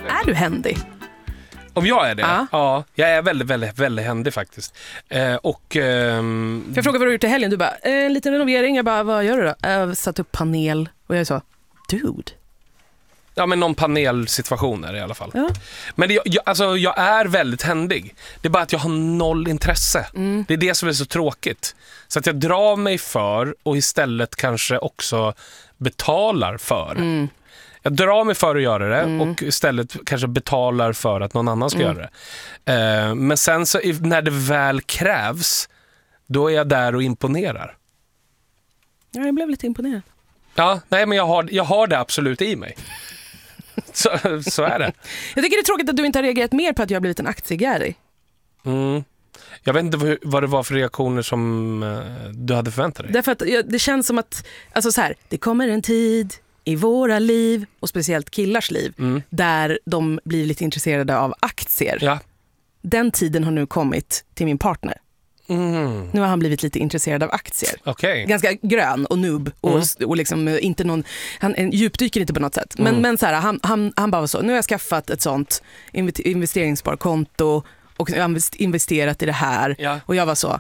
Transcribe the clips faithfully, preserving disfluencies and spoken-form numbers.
Är du händig? Om jag är det? Ja. Ja, jag är väldigt, väldigt, väldigt händig faktiskt. Eh, och... Ehm... För jag frågade vad du har gjort i helgen. Du bara, eh, en liten renovering. Jag bara, vad gör du då? Jag satt upp panel. Och jag sa, dude. Ja, men någon panelsituation är det i alla fall. Ja. Men det, jag, alltså, jag är väldigt händig. Det är bara att jag har noll intresse. Mm. Det är det som är så tråkigt. Så att jag drar mig för och istället kanske också betalar för. Mm. Jag drar mig för att göra det Mm. och istället kanske betalar för att någon annan ska Mm. göra det. Eh, men sen så när det väl krävs, då är jag där och imponerar. Ja, jag blev lite imponerad. Ja, nej, men jag har, jag har det absolut i mig. Så, så är det. Jag tycker det är tråkigt att du inte har reagerat mer på att jag har blivit en aktiegäri. Mm. Jag vet inte vad, vad det var för reaktioner som uh, du hade förväntat dig. Därför att ja, det känns som att, alltså så här, det kommer en tid i våra liv, och speciellt killars liv, Mm. där de blir lite intresserade av aktier. Ja. Den tiden har nu kommit till min partner. Mm. Nu har han blivit lite intresserad av aktier. Okej. Ganska grön och nubb och, Mm. och liksom inte någon, han en djupdyker inte på något sätt. Men, Mm. men så här, han, han, han bara var så, nu har jag skaffat ett sånt inv- investeringssparkonto och jag har investerat i det här. Ja. Och jag var så,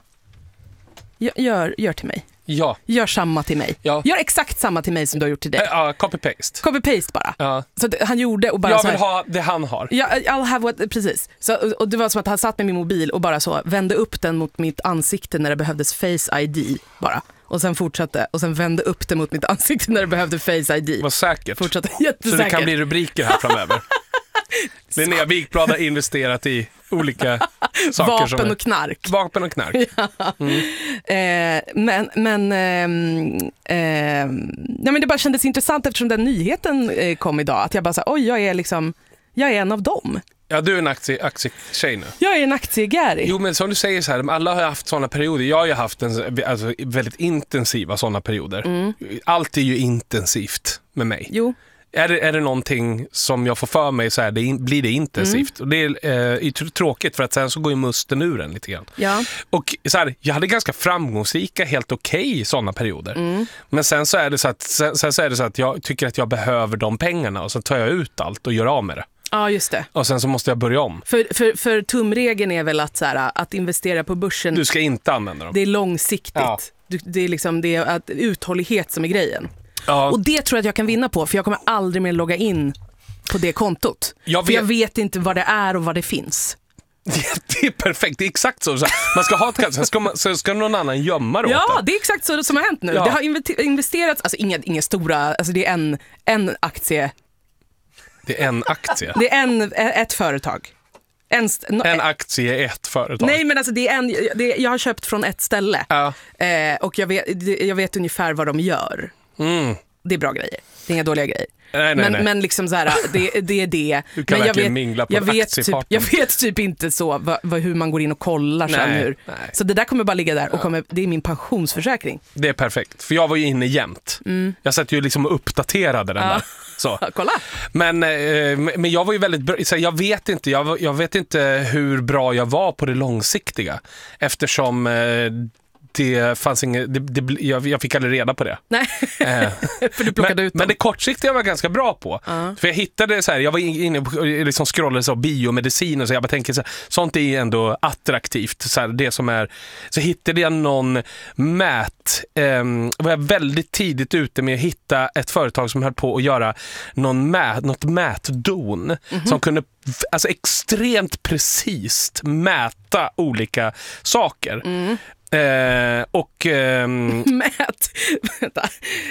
gör, gör till mig. Ja. Gör samma till mig. Ja. Gör exakt samma till mig som du har gjort till dig. Ja, copy-paste. Copy-paste bara. Ja. Så att han gjorde och bara Jag så vill här, ha det han har. ja, I'll have what, precis. Så, och, och det var som att han satt med min mobil och bara så vände upp den mot mitt ansikte när det behövdes Face I D bara. Och sen fortsatte och sen vände upp den mot mitt ansikte när det behövde Face I D. Vad säkert. Fortsatte Så jättesäkert. det kan bli rubriker här framöver. Linnea Wikblad har investerat i olika saker. Vapen som är... och knark. Vapen och knark. Mm. Eh, men men, ehm, ehm, nej, men det bara kändes intressant eftersom den nyheten eh, kom idag. Att jag bara sa, oj, jag är liksom, jag är en av dem. Ja, du är en aktie, aktietjej nu. Jag är en aktiegäri. Jo, men som du säger så här, alla har haft sådana perioder. Jag har ju haft en, alltså, väldigt intensiva sådana perioder. Mm. Allt är ju intensivt med mig. Jo. Är det, är det någonting som jag får för mig så här, det in, blir det intensivt. Mm. Och det är, eh, är tråkigt för att sen så går ju musten ur den lite grann. Ja. Och så här, jag hade ganska framgångsrika, helt okej okay, sådana perioder. Mm. Men sen så är det så att sen, sen så är det så att jag tycker att jag behöver de pengarna och så tar jag ut allt och gör av med det. Ja, just det. Och sen så måste jag börja om. För, för, för tumregeln är väl att, så här, att investera på börsen. Du ska inte använda dem. Det är långsiktigt. Ja. Du, det är liksom det är att uthållighet som är grejen. Ja. Och det tror jag att jag kan vinna på, för jag kommer aldrig mer logga in på det kontot. Jag vet... För jag vet inte vad det är och vad det finns. Det är perfekt, det är exakt så. Man ska ha ett kast, sen ska, man, sen ska någon annan gömma det. Ja, det är exakt så som har hänt nu. Ja. Det har investerats, alltså inga, inga stora, alltså det är en, en aktie. Det är en aktie. Det är en, ett företag. En, no, en aktie är ett företag. Nej, men alltså det är en, det, jag har köpt från ett ställe. Ja. Eh, och jag vet, jag vet ungefär vad de gör. Mm. Det är bra grejer. Det är inga dåliga grejer. Nej, nej, men, nej. men liksom så här, det, det är det. Du kan men jag verkligen vet, mingla på jag en vet, typ, aktiepartner. jag vet typ inte så vad, vad, hur man går in och kollar sen Nej, hur. nej. Så det där kommer bara ligga där och kommer, det är min pensionsförsäkring. Det är perfekt, för jag var ju inne jämt. Mm. Jag satt ju liksom och uppdaterade den Ja. där. Så. Kolla. Men, eh, men jag var ju väldigt bra, så jag vet inte jag, jag vet inte hur bra jag var på det långsiktiga, eftersom eh, det fanns inget, det, det, jag, jag fick aldrig reda på det. Nej, Eh. för du plockade men, ut dem. men det kortsiktiga var jag ganska bra på. Uh. För jag hittade så här, jag var inne och liksom scrollade så biomedicin och så, jag bara tänker så här, sånt är ändå attraktivt, så här, det som är, så hittade jag någon mät, eh, var jag väldigt tidigt ute med att hitta ett företag som höll på att göra någon mät, något mätdon mm-hmm. som kunde alltså extremt precis mäta olika saker. Mm. Eh, och ehm... Mät, vänta.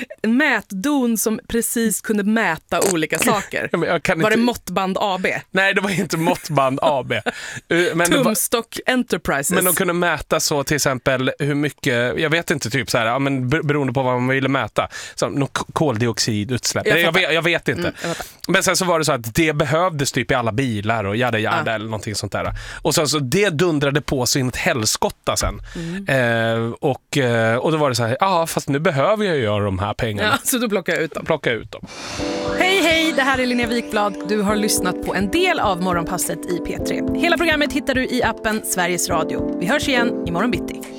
Mätdon som precis kunde mäta olika saker. Ja, men jag kan var inte... det Måttband A B? Nej, det var inte Måttband A B. Men Tumstock var... Enterprises. Men de kunde mäta så till exempel hur mycket, jag vet inte, typ så här, ja, men beroende på vad man ville mäta. Så, no, koldioxidutsläpp. Jag, jag, vet, jag vet inte. Mm, jag men sen så var det så att det behövdes typ i alla bilar och jada jada ah. eller någonting sånt där. Och sen så det dundrade på sin ett helskotta sen. Mm. Eh, och, eh, och då var det så här, ja fast nu behöver jag göra de här pengarna. Ja, så då plockar jag ut dem. Plocka ut dem. Hej hej, det här är Linnea Wikblad. Du har lyssnat på en del av Morgonpasset i P tre. Hela programmet hittar du i appen Sveriges Radio. Vi hörs igen imorgon bitti.